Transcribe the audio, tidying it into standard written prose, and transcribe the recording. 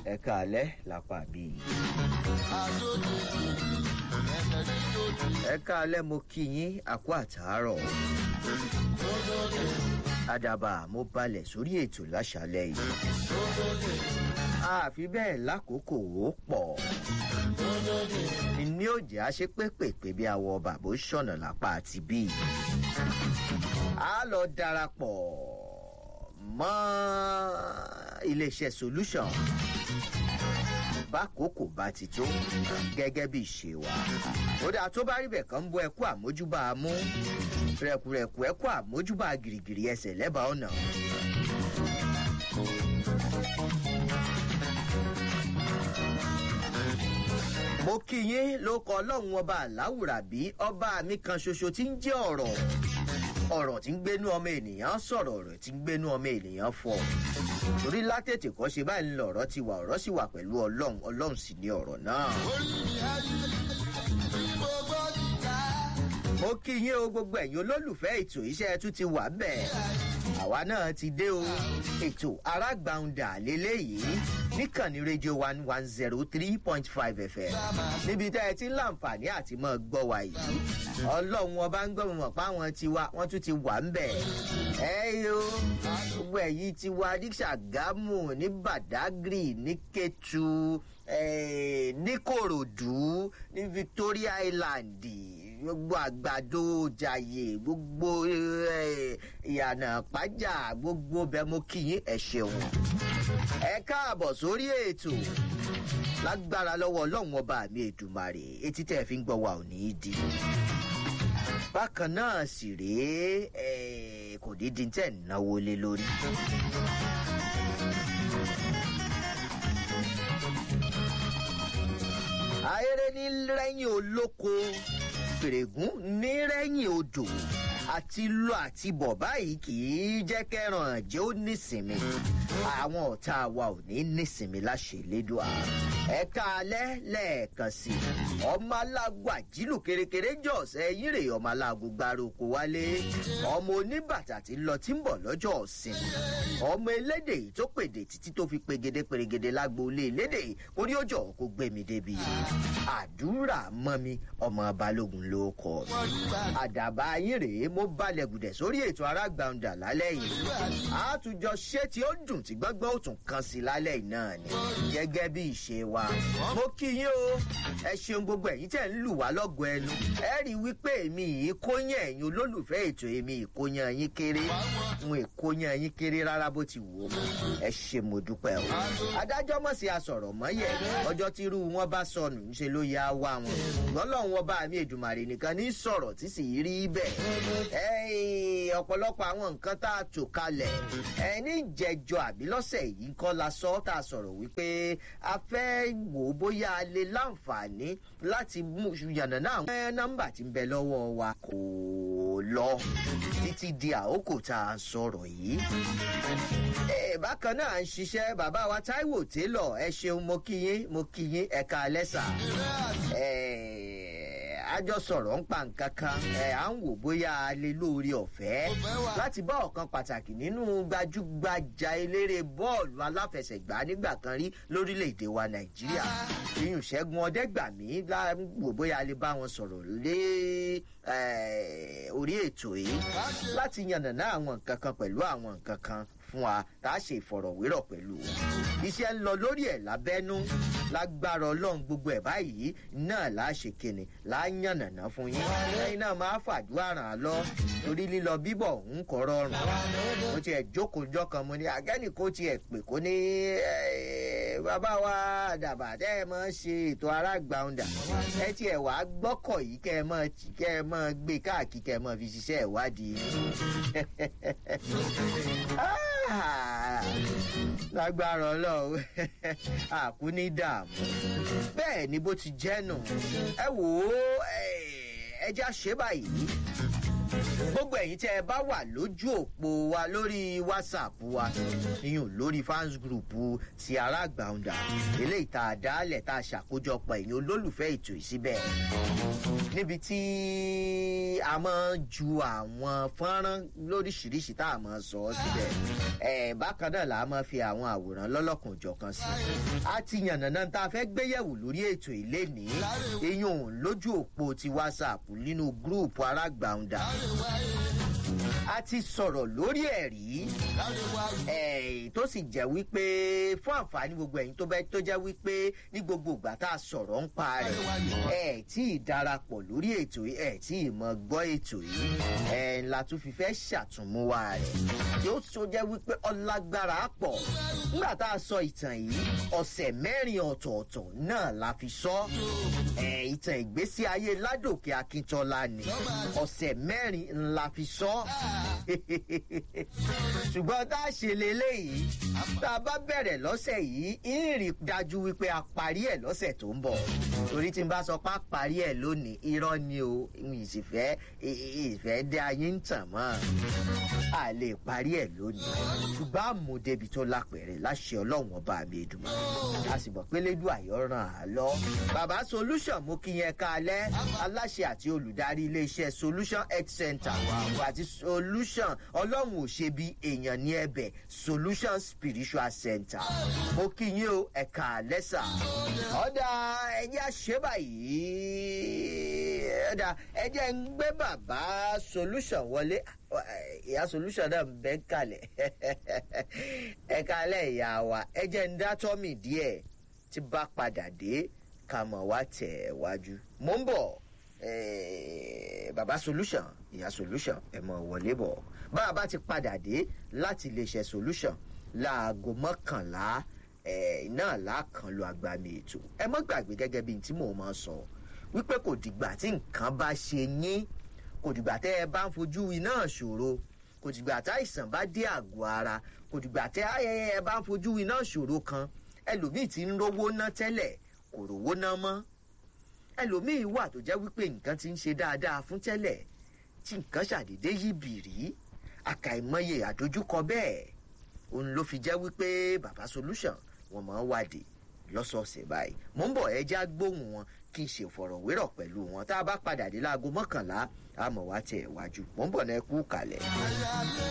ẹ káalẹ́ lápá bíi. ẹ káalẹ́ mo kí yín àkú àtàárọ̀. àdàbà mo balẹ̀ sórí ètò láṣálẹ́ yìí. àfi bẹ́ẹ̀ lákòókò ó pọ̀. ní òjì á ṣe pépèpé bí awọ bàbá ṣọ̀nà lápá àti bíi. a lọ darapọ̀ mọ́ iléeṣẹ́ solution bákòókò bá ti tó gẹ́gẹ́ bí ìṣe wa. ó dáa tó bá rí bẹ̀ kàn ń bọ́ ẹkú àmójúbà mú rẹ̀kùrẹ̀kù ẹkú àmójúbà gìrìgìrì ẹsẹ̀ lẹ́bàá ọ̀nà. mo kí yín ló kọ ọlọ́run ọba aláwùrábí ọba mi kan ṣoṣo tí ń jẹ́ ọ̀rọ̀ tí ń gbénú ọmọ ènìyàn sọ̀rọ̀ ọ̀rọ̀ tí ń gbénú ọmọ ènìyàn fọ̀. torí látètè kọ́ ṣe báyìí ńlọ ọ̀rọ̀ ti wà ọ̀rọ̀ sì wà pẹ̀lú ọlọ́run sì ní ọ̀rọ̀ náà. mo kí yín o gbogbo ẹ̀yin olólùfẹ́ ètò iṣẹ́ tún ti wà bẹ́ẹ̀. àwa náà ti dé o ètò arágbàǹdà lélẹ́yìí níkànnì rédíò 103.5 FM níbi tẹ́ ẹ ti ń láǹfààní àti mọ́ gbọ́ wa yìí. ọlọ́run ọba ń gbọ́mọ̀ mọ̀ páwọn tiwa wọ́n tún ti wà ń bẹ̀. yo gbogbo ẹ̀yìn tiwa ní Ṣàgámù ní Badagry ní Kétu ní Kòròdú ní Victoria Island gbogbo Àgbàdo Jàyè gbogbo ìyànà Pàjá gbogbo bẹ́ẹ̀ mo kí yín ẹ ṣeun. ẹ káàbọ̀ sórí ètò lágbára lọ́wọ́ ọlọ́run ọba mi Èdùmàrè etí tẹ́ ẹ fi ń gbọ́ wa ò ní í di. bákan náà sì rèé kò ní di tẹ́ ẹ̀ náwó lé lórí. ayére ní rẹ́yìn olóko pèrègún ní rẹ́yìn odò àti lọ àti bọ̀ báyìí kì í jẹ́ kẹ́ràn jẹ́ ó nísinmi. àwọn ọ̀tá wa ò ní nísinmi láṣẹ Elédùà. ẹ káalẹ́ lẹ́ẹ̀kan sí i. ọmọ aláàgọ́ àjílù kérékéré jọ̀ọ́sẹ̀ yín rèé ọmọ aláàgọ́ gbárùkù wálé. ọmọ oníbàtà tí ń lọ tí ń bọ̀ lọ́jọ́ ọ̀sìn. ọmọ elédè yìí tó pèdè títí tó fi pegede pèrègede lágboolé elédè yìí orí òjò kò gbé mi débi. àdúrà mọ́ mi ọmọ balógun ló kọ́ mi. àdàbà yín rèé mo balẹ̀ gùdẹ̀ sórí ètò arágbàǹdà lálẹ́ yìí. àtúnjọ ṣé tí ó dùn tí gbọ́ngbọ́n ó tún kan sí lálẹ́ yìí náà ni gẹ́gẹ́ bí ìṣe wa. mo kí yín o ẹ ṣeun gbogbo ẹ̀yin tẹ̀ ń lù wá lọ́gọ̀ ẹnu. ẹ rí i wípé èmi yìí kóyàn ẹ̀yin olólùfẹ́ ètò èmi ìkóyàn yín kéré n ìkóyàn yín kéré rárá bó ti wù ó mọ́. ẹ ṣe mo dúpẹ́ o. adájọ́ mọ̀ sí asọ̀rọ̀ mọ́yẹ̀ ọjọ́ tí irú wọn bá sọnù ńṣe ló yá wá wọn. lọ́lọ́run ọba mi Èdùmàrè nìkan ní sọ̀rọ̀ tí sì rí bẹ́ẹ̀. ọ̀pọ̀lọpọ̀ àwọn nǹkan tá a tò kalẹ̀ ní ìjẹjọ àbí lọ́sẹ̀ yìí kọ́ la sọ tá a sọ̀rọ̀ wípé a fẹ́ wò ó bóyá a lè láǹfààní láti mú yànnàná àwọn nọ́mbà tí ń bẹ lọ́wọ́ wa kò lọ títí di àkókò tá a sọ̀rọ̀ yìí. bákan náà ń ṣiṣẹ́ bàbá wa Táíwò Télọ̀ ẹ ṣeun mo kí yín ẹ káalẹ́ sà. àjọ sọ̀rọ̀ ń pa nǹkan kan à ń wò bóyá a lè lóore ọ̀fẹ́ láti bá ọ̀kan pàtàkì nínú gbajúgbajà eléré bọ́ọ̀lù aláfẹsẹ̀gbá nígbà kan rí lórílẹ̀‐èdè wa Nàìjíríà iyùn Ṣẹ́gun Ọdẹ́gbàmí wò bóyá a lè bá wọn sọ̀rọ̀ lé orí ètò yìí láti yànnàná àwọn nǹkan kan pẹ̀lú àwọn nǹkan kan fún wa tá a ṣe ìfọ̀rọ̀wérọ̀ pẹ̀lú wọn. iṣẹ́ ń lọ lórí ẹ̀ lábẹ́nú lágbára Ọlọ́run gbogbo ẹ̀ báyìí náà là á ṣe kíni là á yànnàná fún yín. lẹ́yìn náà máa fàdúrà ràn án lọ torí lílọ bíbọ̀ ń kọ́ rọrùn. mo tiẹ̀ jókòó jọ́ kan mo ní agẹ́nì kó tiẹ̀ pè kó ní bàbá wa Àdàbà tẹ́ ẹ máa ṣe ètò arágbàǹdà ẹ tiẹ̀ wàá gbọ́kọ̀ yìí kẹ́ ẹ máa gbé káàkiri kẹ́ ẹ máa fi ṣiṣẹ́ ìwádìí. lágbára Ọlọ́run àkú ní dààmú bẹ́ẹ̀ ni bó ti jẹ́ nù. ẹ wò ó ẹ jẹ́ àṣẹ báyìí gbogbo ẹ̀yin tẹ́ ẹ bá wà lójú òpó wa lórí WhatsApp wa iyùn lórí fans group ti Ará Àgbàǹdà eléyìí tá a dálẹ̀ tá a ṣàkójọpọ̀ ẹ̀yin olólùfẹ́ ètò ìsíbẹ̀ níbi tí a máa ń ju àwọn fọ́nrán lóríṣiríṣi tá a máa sọ síbẹ̀ bákan náà là á máa fi àwọn àwòrán lọ́lọ́kanòjọ̀kan sí a ti yànnàná tá a fẹ́ gbéyẹ̀wò lórí ètò ìlénìí iyùn lójú òpó ti WhatsApp nínú gúrùpù Ará Àgbàǹdà a ti sọ̀rọ̀ lórí ẹ̀rí tó sì jẹ́ wípé fún àǹfààní gbogbo ẹ̀yin tó jẹ́ wípé ní gbogbo ìgbà tá a sọ̀rọ̀ ń pa rẹ̀ tí ì darapọ̀ lórí ètò yìí tí ì mọ̀ gbọ́ ètò yìí la tún fi fẹ́ ṣàtúnmúwá rẹ̀ tí ó tó jẹ́ wípé ọlágbára pọ̀ nígbà tá a sọ ìtàn yìí ọ̀sẹ̀ 4 ọ̀tọ̀ọ̀tọ̀ náà la fi sọ ìtàn ìgbésí ayé Ládòkè Akíntọ́lá ni ọ̀sẹ̀ 4 la fi sọ ṣùgbọ́n tá a ṣe leléyìí tá a bá bẹ̀rẹ̀ lọ́sẹ̀ yìí ìrìn dájú wípé a parí ẹ̀ lọ́sẹ̀ tó ń bọ̀ torí tí n bá sọ pé a parí ẹ̀ lónìí irọ́ ni o ìfẹ́ dé ayé ń tàn mọ́ a lè parí ẹ̀ lónìí ṣùgbọ́n àmúdébi tó lápẹ̀rẹ̀ láṣẹ Ọlọ́run ọba mi Èdùmàrè a sì mọ̀ pé lédùn àyọ̀ ràn á lọ. Bàbá Solution mo kí yẹn kalẹ̀ aláṣẹ àti olùdarí iléeṣẹ́ Solution Health Center àti Solution Ọlọ́run ò ṣe bí èèyàn ní ẹ̀bẹ̀ Solution Spiritual Center mo kí yín o ẹ̀ka lẹ́sà ọ̀dà ẹ̀yà ṣe báyìí ọ̀dà ẹ̀jẹ̀ ń gbé bàbá Solution wọlé ìyá Solution náà ń bẹ́ kalẹ̀ ẹ̀ka alẹ́ ìyá wa ẹ̀jẹ̀ ń dá tọ́mì díẹ̀ tí bá padà dé ká mọ̀ wá tẹ̀ wájú mo ń bọ̀ bàbá Solution ìyá Solution ẹ mọ̀ wọlé bọ̀ bá a bá ti padà dé láti iléeṣẹ́ Solution láago 11 náà láàkàn lo àgbàmì ètò ẹ mọ́ gbàgbé gẹ́gẹ́ bí tí mò ń máa sọ wípé kò dìgbà tí nǹkan bá ṣe yín kò dìgbà tẹ́ ẹ bá ń fojú iná ṣòro kò dìgbà tá àìsàn bá dé àgọ́ ara kò dìgbà tẹ́ ẹ bá ń fojú iná ṣòro kan ẹlòmíì tí ń rówó ná tẹ́lẹ̀ kò rówó ná mọ́ ẹlòmíì wà tó jẹ́ wípé nǹkan ti ń ṣe dáadáa fún tẹ́lẹ̀ tí nǹkan ṣàdédé yí bìrí àkàìmọye àdójúkọ bẹ́ẹ̀ òun ló fi jẹ́ wípé bàbá Solution wọ́n máa ń wádìí lọ́sọ̀ọ̀sẹ̀ báyìí mò ń bọ̀ ẹja gbóhùn wọn kí n ṣe ìfọ̀rọ̀wérọ̀ pẹ̀lú wọn tá a bá padà dé láago 11 àmọ́ wá tẹ̀ wájú mò ń bọ̀ náà kú kalẹ̀.